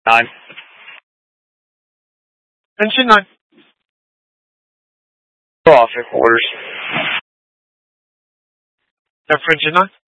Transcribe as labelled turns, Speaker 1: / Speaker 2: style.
Speaker 1: 9.
Speaker 2: Engine 9.
Speaker 1: Go off your quarters.
Speaker 2: Air for engine 9.